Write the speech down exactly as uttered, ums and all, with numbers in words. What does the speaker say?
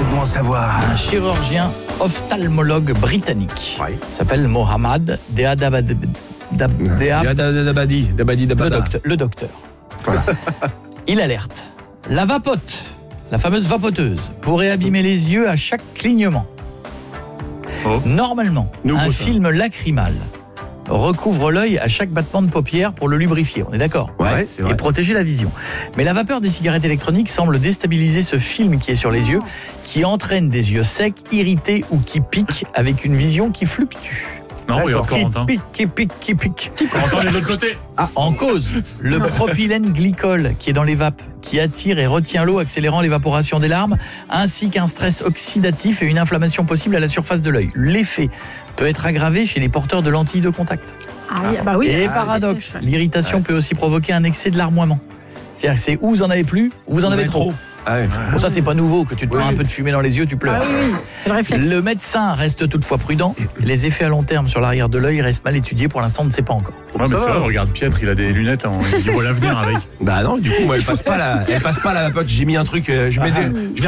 bon à savoir. Un chirurgien ophtalmologue britannique Ouais. s'appelle Mohamed Deadabadi. Dabadi, Dabadi, Le Dabada. docteur. Le docteur. Il alerte. La vapote, la fameuse vapoteuse, pourrait abîmer les yeux à chaque clignement. Oh. Normalement, Nouveau, un ça. film lacrymal recouvre l'œil à chaque battement de paupière pour le lubrifier. On est d'accord ? Ouais, c'est vrai. Et protéger la vision. Mais la vapeur des cigarettes électroniques semble déstabiliser ce film qui est sur les yeux, qui entraîne des yeux secs, irrités ou qui piquent avec une vision qui fluctue. Non, regarde Qui Corentin. pique, qui pique, qui pique. Corentin, est de l'autre côté. En cause, le propylène glycol qui est dans les vapes, qui attire et retient l'eau, accélérant l'évaporation des larmes, ainsi qu'un stress oxydatif et une inflammation possible à la surface de l'œil. L'effet peut être aggravé chez les porteurs de lentilles de contact. Ah, oui, bah oui. Et Ah, paradoxe, oui, l'irritation peut aussi provoquer un excès de larmoiement. C'est-à-dire que c'est ou vous en avez plus, ou vous en avez trop. Ah ouais. Bon, ça, c'est pas nouveau, que tu te prends un peu de fumée dans les yeux, tu pleures. Ah oui, oui, c'est le réflexe. Le médecin reste toutefois prudent. Les effets à long terme sur l'arrière de l'œil restent mal étudiés. Pour l'instant, on ne sait pas encore. Ouais, mais c'est vrai, regarde Pietre, il a des lunettes, hein, il voit l'avenir avec. Bah non, du coup, moi, elle passe pas la, elle passe pas la vapote. J'ai mis un truc, euh, je mets des, je vais